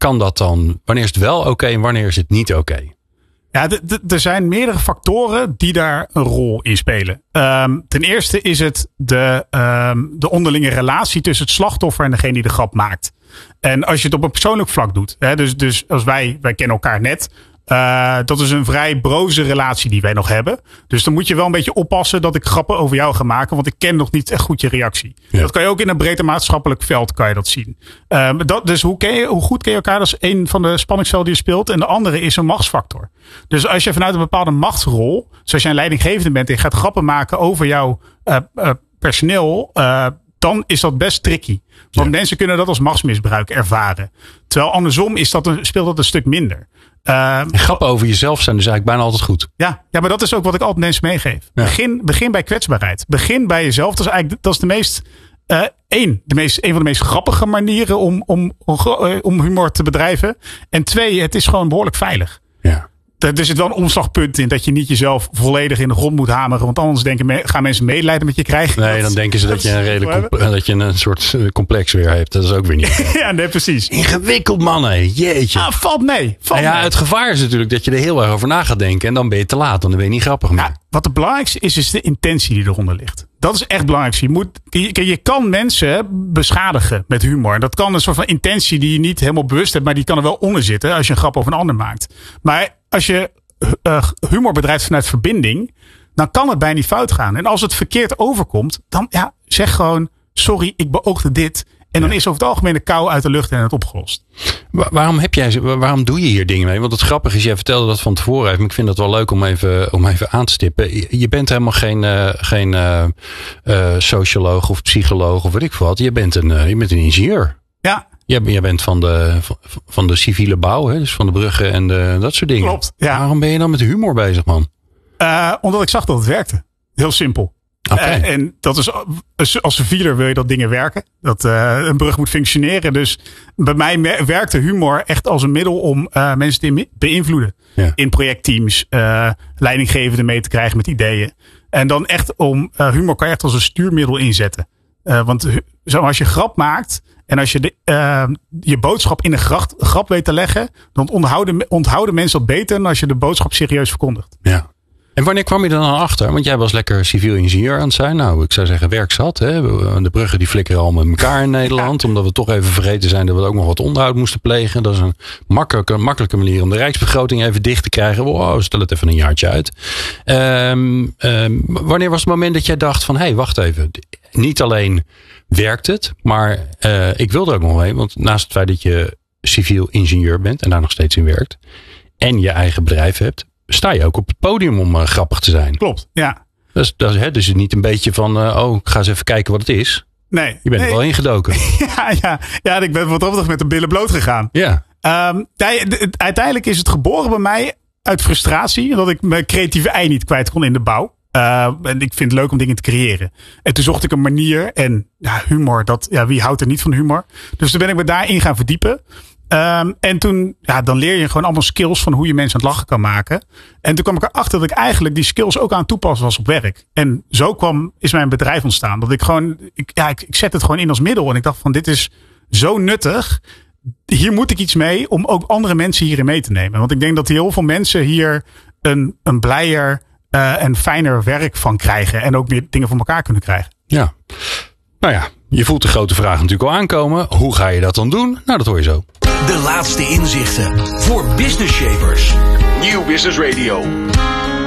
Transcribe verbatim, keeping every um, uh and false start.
kan dat dan? Wanneer is het wel oké okay en wanneer is het niet oké? Okay? Ja, er zijn meerdere factoren die daar een rol in spelen. Um, ten eerste is het de, um, de onderlinge relatie tussen het slachtoffer en degene die de grap maakt. En als je het op een persoonlijk vlak doet. Hè, dus, dus als wij, wij kennen elkaar net. Uh, dat is een vrij broze relatie die wij nog hebben. Dus dan moet je wel een beetje oppassen dat ik grappen over jou ga maken. Want ik ken nog niet echt goed je reactie. Ja. Dat kan je ook in een breedte maatschappelijk veld kan je dat zien. Um, dat, dus hoe, ken je, hoe goed ken je elkaar? Dat is een van de spanningsvelden die je speelt. En de andere is een machtsfactor. Dus als je vanuit een bepaalde machtsrol. Zoals jij een leidinggevende bent en je gaat grappen maken over jouw uh, uh, personeel. Uh, dan is dat best tricky. Want ja. mensen kunnen dat als machtsmisbruik ervaren. Terwijl andersom is dat een, speelt dat een stuk minder. Uh, Grappen over jezelf zijn dus eigenlijk bijna altijd goed. Ja, ja, maar dat is ook wat ik altijd mensen meegeef. Ja. Begin, begin bij kwetsbaarheid. Begin bij jezelf. Dat is eigenlijk dat is de meest, uh, één, de meest, een van de meest grappige manieren om, om, om, om humor te bedrijven. En twee, het is gewoon behoorlijk veilig. Ja. Er zit wel een omslagpunt in dat je niet jezelf volledig in de grond moet hameren. Want anders denken, gaan mensen medelijden met je krijgen. Nee, dan denken ze dat, dat je een redelijk comp- dat je een soort complex weer hebt. Dat is ook weer niet. Ja, nee, precies. Ingewikkeld man, hé. Jeetje. Ah, valt mee. Valt ja, mee. Het gevaar is natuurlijk dat je er heel erg over na gaat denken. En dan ben je te laat. Dan ben je niet grappig meer. Ja, wat het belangrijkste is, is de intentie die eronder ligt. Dat is echt belangrijk. Je, moet, je, je kan mensen beschadigen met humor. Dat kan een soort van intentie die je niet helemaal bewust hebt. Maar die kan er wel onder zitten als je een grap over een ander maakt. Maar als je uh, humor bedrijft vanuit verbinding, dan kan het bijna niet fout gaan. En als het verkeerd overkomt, dan ja, zeg gewoon, sorry, ik beoogde dit. En dan is over het algemeen de kou uit de lucht en het opgelost. Waarom heb jij, waarom doe je hier dingen mee? Want het grappige is, jij vertelde dat van tevoren even. Maar ik vind dat wel leuk om even, om even aan te stippen. Je bent helemaal geen, uh, geen uh, uh, socioloog of psycholoog of weet ik wat. Je bent een, uh, je bent een ingenieur. Ja. Jij, jij bent van de, van de civiele bouw, hè? Dus van de bruggen en de, dat soort dingen. Klopt, ja. Waarom ben je dan met humor bezig, man? Uh, omdat ik zag dat het werkte. Heel simpel. Okay. Uh, en dat is, als civieler wil je dat dingen werken. Dat uh, een brug moet functioneren. Dus bij mij me- werkte humor echt als een middel om uh, mensen te beïnvloeden. Ja. In projectteams, uh, leidinggevenden mee te krijgen met ideeën. En dan echt om, uh, humor kan je echt als een stuurmiddel inzetten. Uh, want uh, als je grap maakt en als je de, uh, je boodschap in een gracht, grap weet te leggen, dan onthouden, onthouden mensen dat beter dan als je de boodschap serieus verkondigt. Ja. En wanneer kwam je er dan achter? Want jij was lekker civiel ingenieur aan het zijn. Nou, ik zou zeggen werkzat. Hè? De bruggen die flikkeren al met elkaar in Nederland. Ja. Omdat we toch even vergeten zijn dat we ook nog wat onderhoud moesten plegen. Dat is een makkelijke, makkelijke manier om de rijksbegroting even dicht te krijgen. Wow, stel het even een jaartje uit. Um, um, wanneer was het moment dat jij dacht van, hé, hey, wacht even. Niet alleen werkt het, maar uh, ik wil er ook nog mee. Want naast het feit dat je civiel ingenieur bent en daar nog steeds in werkt. En je eigen bedrijf hebt. Sta je ook op het podium om uh, grappig te zijn. Klopt, ja. Dus, dat is, hè, dus niet een beetje van, uh, oh, ik ga eens even kijken wat het is. Nee. Je bent nee. er wel ingedoken. ja, ja, ja, ik ben wat dat betreft met de billen bloot gegaan. Ja. Um, uiteindelijk is het geboren bij mij uit frustratie. Dat ik mijn creatieve ei niet kwijt kon in de bouw. Uh, en ik vind het leuk om dingen te creëren. En toen zocht ik een manier. En ja, humor, dat, ja, wie houdt er niet van humor? Dus toen ben ik me daarin gaan verdiepen. Um, en toen, ja, dan leer je gewoon allemaal skills van hoe je mensen aan het lachen kan maken. En toen kwam ik erachter dat ik eigenlijk die skills ook aan het toepassen was op werk. En zo kwam, is mijn bedrijf ontstaan. Dat ik gewoon, ik, ja, ik, ik zet het gewoon in als middel. En ik dacht van, dit is zo nuttig. Hier moet ik iets mee om ook andere mensen hierin mee te nemen. Want ik denk dat heel veel mensen hier een, een blijer uh, en fijner werk van krijgen. En ook meer dingen voor elkaar kunnen krijgen. Ja. Nou ja, je voelt de grote vraag natuurlijk al aankomen. Hoe ga je dat dan doen? Nou, dat hoor je zo. De laatste inzichten voor Business Shapers. Nieuw Business Radio.